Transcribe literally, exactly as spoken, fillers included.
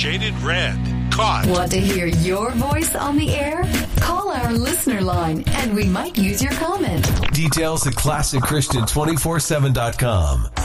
Shaded Red. Caught. Want to hear your voice on the air? Call our listener line and we might use your comment. Details at classic christian two forty-seven dot com.